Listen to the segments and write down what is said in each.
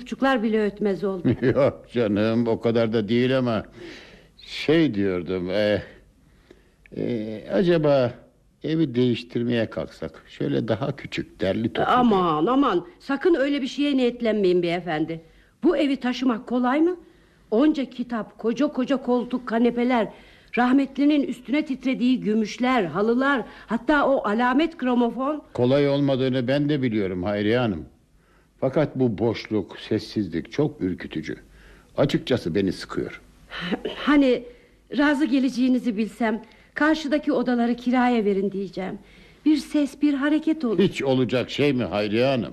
kuşçuklar bile ötmez oldu. Yok canım, o kadar da değil ama şey diyordum, acaba evi değiştirmeye kalksak, şöyle daha küçük, derli toplu. Aman sakın öyle bir şeye niyetlenmeyin beyefendi. Bu evi taşımak kolay mı? Onca kitap, koca koca koltuk, kanepeler, rahmetlinin üstüne titrediği gümüşler, halılar, hatta o alamet gramofon. Kolay olmadığını ben de biliyorum Hayriye Hanım. Fakat bu boşluk, sessizlik çok ürkütücü. Açıkçası beni sıkıyor. Hani razı geleceğinizi bilsem karşıdaki odaları kiraya verin diyeceğim. Bir ses, bir hareket olur. Hiç olacak şey mi Hayriye Hanım?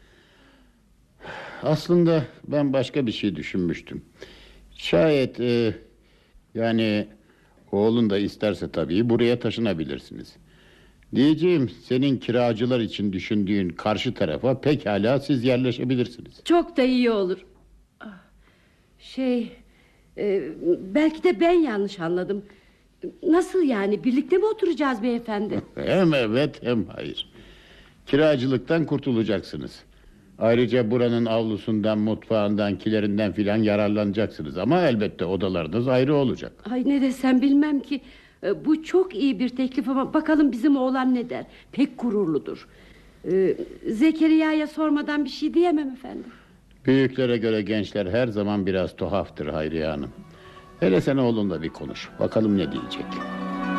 Aslında ben başka bir şey düşünmüştüm. Şayet yani oğlun da isterse tabii buraya taşınabilirsiniz. Diyeceğim, senin kiracılar için düşündüğün karşı tarafa pekala siz yerleşebilirsiniz. Çok da iyi olur. Belki de ben yanlış anladım. Nasıl yani, birlikte mi oturacağız beyefendi? Hem evet hem hayır. Kiracılıktan kurtulacaksınız. Ayrıca buranın avlusundan, mutfağından, kilerinden filan yararlanacaksınız. Ama elbette odalarınız ayrı olacak. Ay ne desem bilmem ki. Bu çok iyi bir teklif ama bakalım bizim oğlan ne der. Pek gururludur. Zekeriya'ya sormadan bir şey diyemem efendim. Büyüklere göre gençler her zaman biraz tuhaftır Hayriye Hanım. Hele sen oğlunla bir konuş. Bakalım ne diyecek.